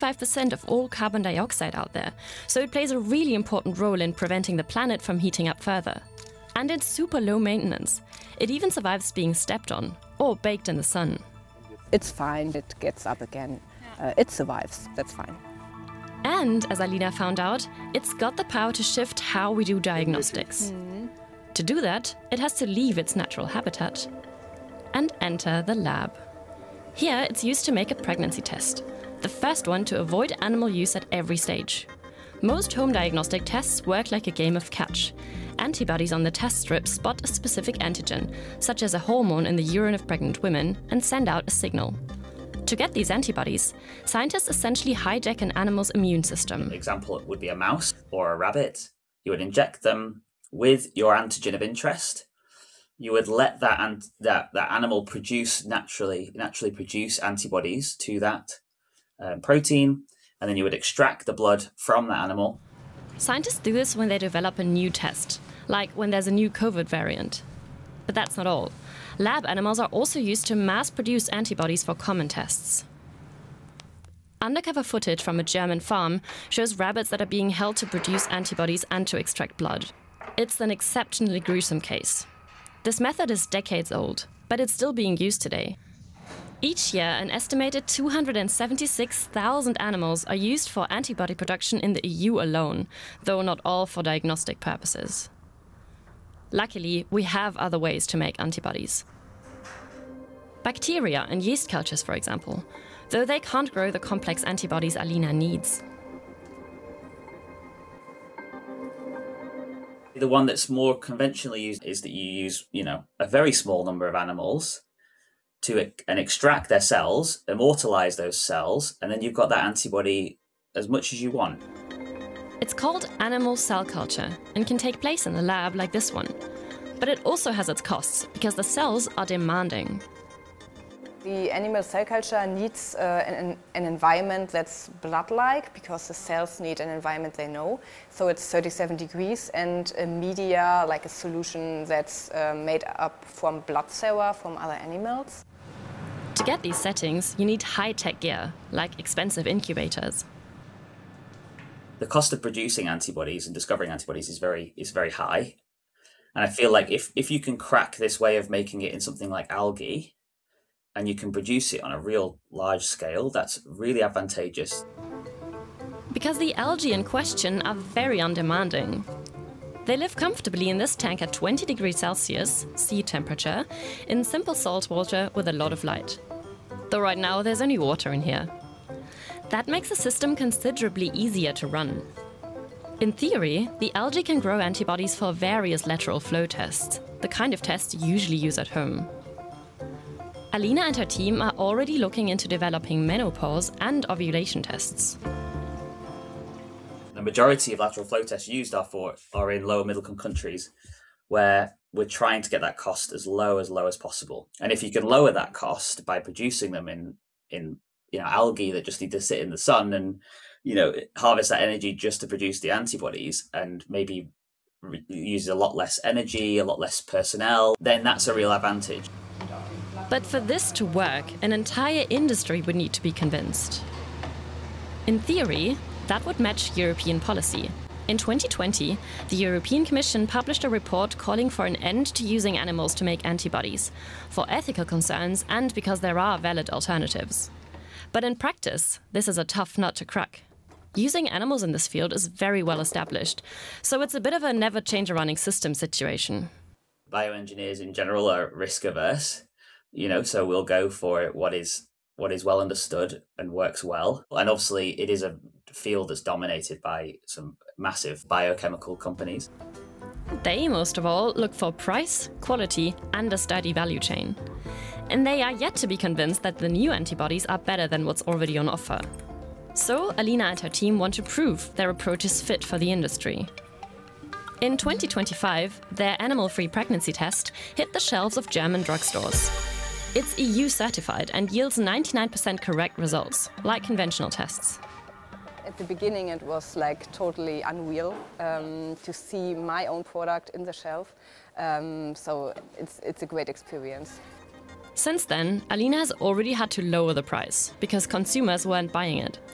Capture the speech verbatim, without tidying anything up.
ninety-five percent of all carbon dioxide out there, so it plays a really important role in preventing the planet from heating up further. And it's super low maintenance. It even survives being stepped on or baked in the sun. It's fine, it gets up again. Uh, it survives, that's fine. And, as Alina found out, it's got the power to shift how we do diagnostics. Mm. To do that, it has to leave its natural habitat and enter the lab. Here, it's used to make a pregnancy test, the first one to avoid animal use at every stage. Most home diagnostic tests work like a game of catch. Antibodies on the test strip spot a specific antigen, such as a hormone in the urine of pregnant women, and send out a signal. To get these antibodies, scientists essentially hijack an animal's immune system. An example would be a mouse or a rabbit. You would inject them with your antigen of interest. You would let that ant- that, that animal produce naturally naturally produce antibodies to that um, protein, and then you would extract the blood from that animal. Scientists do this when they develop a new test, like when there's a new COVID variant. But that's not all. Lab animals are also used to mass-produce antibodies for common tests. Undercover footage from a German farm shows rabbits that are being held to produce antibodies and to extract blood. It's an exceptionally gruesome case. This method is decades old, but it's still being used today. Each year, an estimated two hundred seventy-six thousand animals are used for antibody production in the E U alone, though not all for diagnostic purposes. Luckily, we have other ways to make antibodies. Bacteria and yeast cultures, for example, though they can't grow the complex antibodies Alina needs. The one that's more conventionally used is that you use, you know, a very small number of animals to and extract their cells, immortalize those cells, and then you've got that antibody as much as you want. It's called animal cell culture and can take place in the lab like this one. But it also has its costs, because the cells are demanding. The animal cell culture needs uh, an, an environment that's blood-like, because the cells need an environment they know. So it's thirty-seven degrees, and a media, like a solution that's uh, made up from blood serum from other animals. To get these settings, you need high-tech gear, like expensive incubators. The cost of producing antibodies and discovering antibodies is very is very high. And I feel like if, if you can crack this way of making it in something like algae, and you can produce it on a real large scale, that's really advantageous. Because the algae in question are very undemanding. They live comfortably in this tank at twenty degrees Celsius, sea temperature, in simple salt water with a lot of light. Though right now there's only water in here. That makes the system considerably easier to run. In theory, the algae can grow antibodies for various lateral flow tests, the kind of tests you usually use at home. Alina and her team are already looking into developing menopause and ovulation tests. The majority of lateral flow tests used are for are in lower middle income countries, where we're trying to get that cost as low as low as possible. And if you can lower that cost by producing them in in you know algae that just need to sit in the sun and you know harvest that energy just to produce the antibodies, and maybe re- use a lot less energy, a lot less personnel, then that's a real advantage. But for this to work, an entire industry would need to be convinced. In theory, that would match European policy. In twenty twenty, the European Commission published a report calling for an end to using animals to make antibodies, for ethical concerns and because there are valid alternatives. But in practice, this is a tough nut to crack. Using animals in this field is very well established, so it's a bit of a never change a running system situation. Bioengineers in general are risk averse. You know, so we'll go for what is what is well understood and works well. And obviously, it is a field that's dominated by some massive biochemical companies. They, most of all, look for price, quality, and a steady value chain. And they are yet to be convinced that the new antibodies are better than what's already on offer. So, Alina and her team want to prove their approach is fit for the industry. In twenty twenty-five, their animal-free pregnancy test hit the shelves of German drugstores. It's E U certified and yields ninety-nine percent correct results, like conventional tests. At the beginning it was like totally unreal um, to see my own product in the shelf, um, so it's, it's a great experience. Since then, Alina has already had to lower the price, because consumers weren't buying it.